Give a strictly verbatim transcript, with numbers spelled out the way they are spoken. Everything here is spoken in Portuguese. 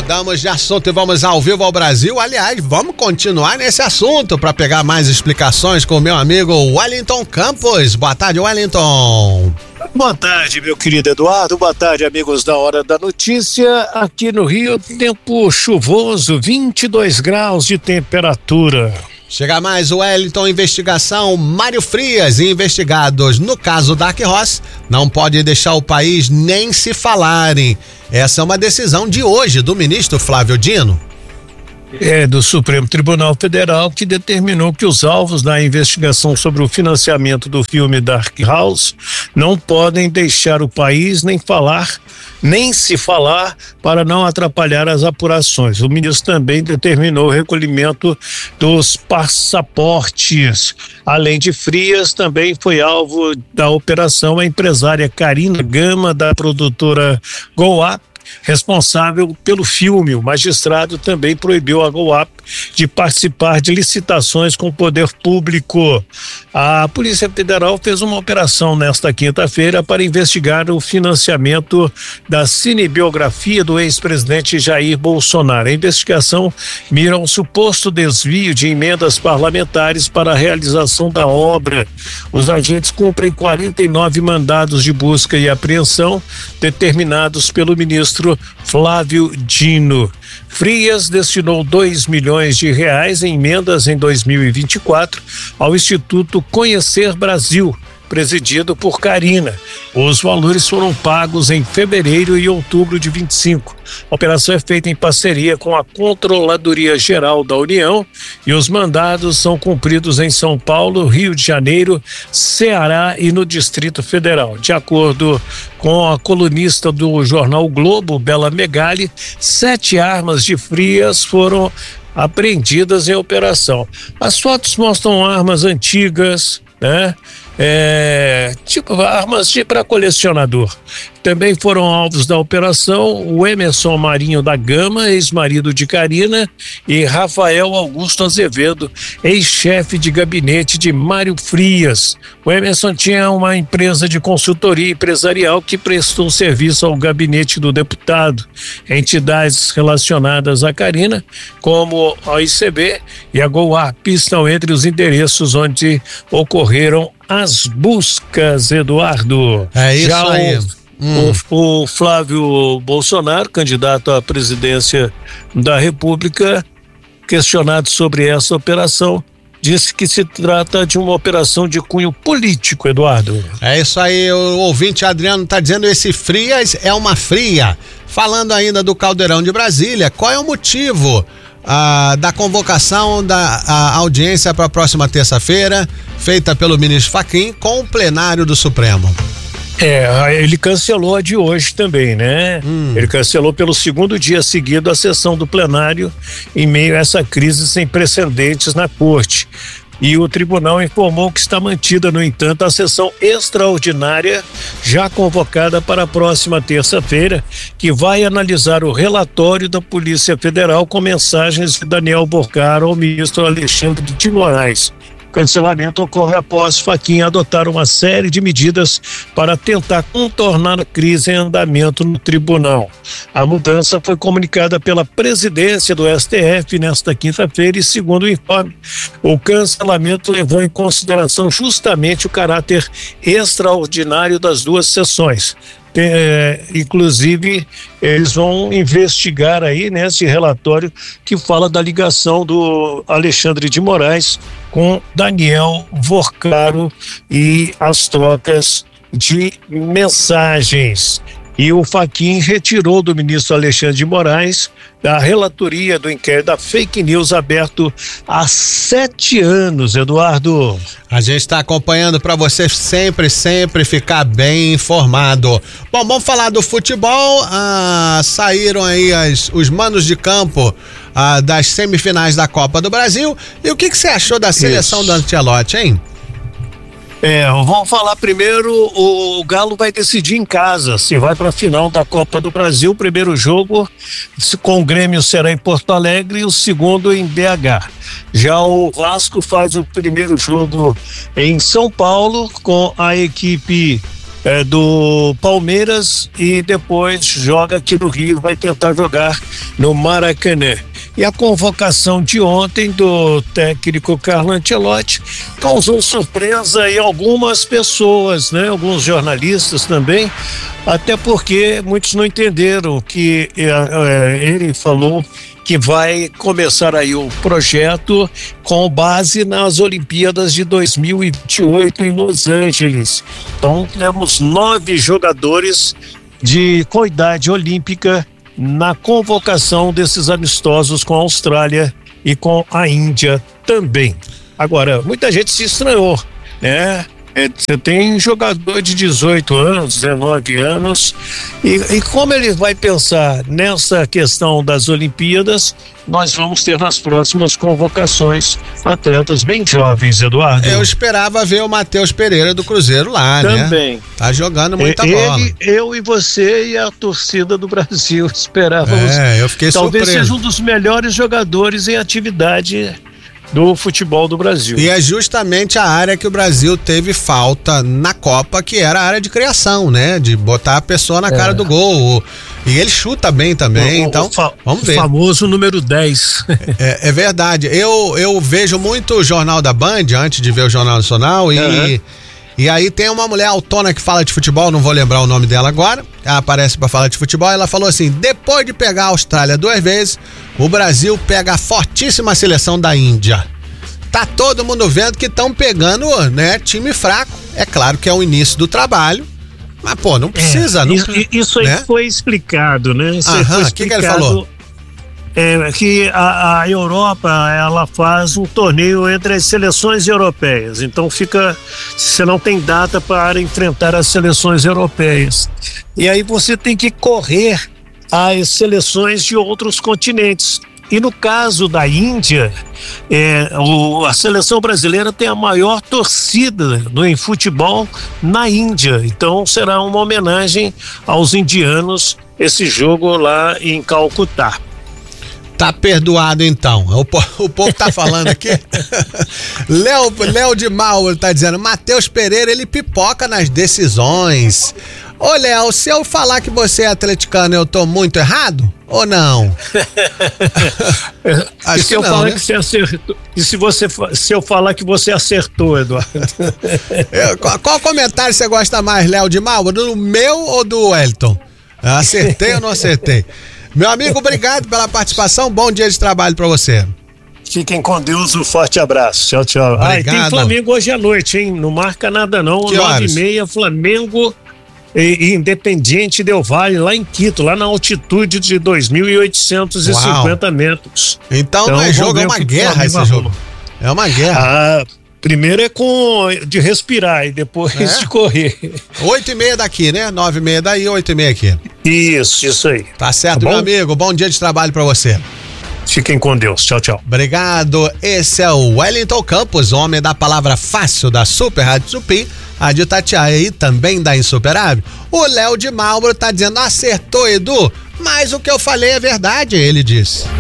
Mudamos de assunto e vamos ao vivo ao Brasil. Aliás, vamos continuar nesse assunto para pegar mais explicações com o meu amigo Wellington Campos. Boa tarde, Wellington. Boa tarde, meu querido Eduardo. Boa tarde, amigos da Hora da Notícia. Aqui no Rio, tempo chuvoso, vinte e dois graus de temperatura. Chega mais o Wellington, investigação Mário Frias, investigados no caso Dark Horse, não pode deixar o país nem se falarem. Essa é uma decisão de hoje do ministro Flávio Dino. É do Supremo Tribunal Federal, que determinou que os alvos da investigação sobre o financiamento do filme Dark House não podem deixar o país nem falar, nem se falar, para não atrapalhar as apurações. O ministro também determinou o recolhimento dos passaportes. Além de Frias, também foi alvo da operação a empresária Karina Gama, da produtora Go Up, responsável pelo filme. O magistrado também proibiu a Go Up de participar de licitações com o poder público. A Polícia Federal fez uma operação nesta quinta-feira para investigar o financiamento da cinebiografia do ex-presidente Jair Bolsonaro. A investigação mira um suposto desvio de emendas parlamentares para a realização da obra. Os agentes cumprem quarenta e nove mandados de busca e apreensão determinados pelo ministro Flávio Dino. Frias destinou dois milhões de reais em emendas em dois mil e vinte e quatro ao Instituto Conhecer Brasil, presidido por Karina. Os valores foram pagos em fevereiro e outubro de vinte e cinco. A operação é feita em parceria com a Controladoria Geral da União e os mandados são cumpridos em São Paulo, Rio de Janeiro, Ceará e no Distrito Federal. De acordo com a colunista do jornal o Globo, Bela Megali, sete armas de Frias foram apreendidas em operação. As fotos mostram armas antigas, né? É, tipo armas para colecionador. Também foram alvos da operação o Emerson Marinho da Gama, ex-marido de Karina, e Rafael Augusto Azevedo, ex-chefe de gabinete de Mário Frias. O Emerson tinha uma empresa de consultoria empresarial que prestou serviço ao gabinete do deputado. Entidades relacionadas a Karina, como a I C B e a Go Up, estão entre os endereços onde ocorreram as buscas, Eduardo. É isso Já aí. O, hum. o, o Flávio Bolsonaro, candidato à presidência da República, questionado sobre essa operação, disse que se trata de uma operação de cunho político, Eduardo. É isso aí, o ouvinte Adriano está dizendo, esse Frias é uma fria. Falando ainda do Caldeirão de Brasília, qual é o motivo Ah, da convocação da a audiência para a próxima terça-feira, feita pelo ministro Fachin com o plenário do Supremo? É, ele cancelou a de hoje também, né? Hum. Ele cancelou pelo segundo dia seguido a sessão do plenário em meio a essa crise sem precedentes na corte. E o tribunal informou que está mantida, no entanto, a sessão extraordinária já convocada para a próxima terça-feira, que vai analisar o relatório da Polícia Federal com mensagens de Daniel Borcaro ao ministro Alexandre de Moraes. O cancelamento ocorre após Fachin adotar uma série de medidas para tentar contornar a crise em andamento no tribunal. A mudança foi comunicada pela presidência do S T F nesta quinta-feira e, segundo o informe, o cancelamento levou em consideração justamente o caráter extraordinário das duas sessões. É, inclusive, eles vão investigar aí nesse relatório que fala da ligação do Alexandre de Moraes com Daniel Borcaro e as trocas de mensagens. E o Fachin retirou do ministro Alexandre de Moraes da relatoria do inquérito da fake news aberto há sete anos, Eduardo. A gente está acompanhando para você sempre, sempre ficar bem informado. Bom, vamos falar do futebol. Ah, saíram aí as, os manos de campo ah, das semifinais da Copa do Brasil. E o que, que você achou da seleção Isso. do Ancelotti, hein? É, vamos falar primeiro, o Galo vai decidir em casa se vai para a final da Copa do Brasil. O primeiro jogo com o Grêmio será em Porto Alegre e o segundo em B H. Já o Vasco faz o primeiro jogo em São Paulo com a equipe é, do Palmeiras e depois joga aqui no Rio, vai tentar jogar no Maracanã. E a convocação de ontem do técnico Carlo Ancelotti causou surpresa em algumas pessoas, né? Alguns jornalistas também, até porque muitos não entenderam que é, é, ele falou que vai começar aí o projeto com base nas Olimpíadas de dois mil e vinte e oito em Los Angeles. Então temos nove jogadores de com idade olímpica na convocação desses amistosos com a Austrália e com a Índia também. Agora, muita gente se estranhou, né? Você tem jogador de dezoito anos, dezenove anos, e, e como ele vai pensar nessa questão das Olimpíadas, nós vamos ter nas próximas convocações atletas bem jovens, Eduardo. Eu esperava ver o Matheus Pereira do Cruzeiro lá, também, né? Também. Tá jogando muita ele, bola. Eu e você e a torcida do Brasil esperávamos. É, eu fiquei talvez surpreso. seja um dos melhores jogadores em atividade do futebol do Brasil. E é justamente a área que o Brasil teve falta na Copa, que era a área de criação, né? De botar a pessoa na cara é. do gol. E ele chuta bem também, o, então o fa- vamos ver. O famoso número dez. É, é verdade. Eu, eu vejo muito o Jornal da Band, antes de ver o Jornal Nacional, e... Uhum. E aí tem uma mulher autona que fala de futebol, não vou lembrar o nome dela agora, ela aparece pra falar de futebol, ela falou assim, depois de pegar a Austrália duas vezes, o Brasil pega a fortíssima seleção da Índia. Tá todo mundo vendo que estão pegando, né, time fraco, é claro que é o início do trabalho, mas pô, não precisa. É, não, isso, isso aí né? foi explicado, né? Isso Aham, o que, que ele falou? É que a, a Europa, ela faz um torneio entre as seleções europeias, então fica, você não tem data para enfrentar as seleções europeias, e aí você tem que correr as seleções de outros continentes. E no caso da Índia, é, o, a seleção brasileira tem a maior torcida no, em futebol na Índia, então será uma homenagem aos indianos esse jogo lá em Calcutá. Tá perdoado então, o, o povo tá falando aqui. Léo, Léo de Mauro tá dizendo, Matheus Pereira, ele pipoca nas decisões. Ô Léo, se eu falar que você é atleticano, eu tô muito errado? Ou não? Acho e se que eu não, falar né? que você acertou? E se, você, se eu falar que você acertou, Eduardo? eu, qual, qual comentário você gosta mais, Léo de Mauro? Do meu ou do Wellington? Acertei ou não acertei? Meu amigo, obrigado pela participação. Bom dia de trabalho pra você. Fiquem com Deus, um forte abraço. Tchau, tchau. Obrigado. Ah, e tem Flamengo hoje à noite, hein? Não marca nada não. nove e meia, Flamengo e, e Independiente Del Valle, lá em Quito, lá na altitude de dois mil e oitocentos e cinquenta metros. Então, então não é jogo, é uma guerra esse jogo. É uma guerra. Ah, primeiro é com de respirar e depois é? de correr. Oito e meia daqui, né? Nove e meia daí, oito e meia aqui. Isso, isso aí. Tá certo, tá meu amigo. Bom dia de trabalho pra você. Fiquem com Deus. Tchau, tchau. Obrigado. Esse é o Wellington Campos, homem da palavra fácil da Super Rádio Tupi, a de Itatiaia e também da Insuperável. O Léo de Marlboro tá dizendo, acertou, Edu, mas o que eu falei é verdade, ele disse.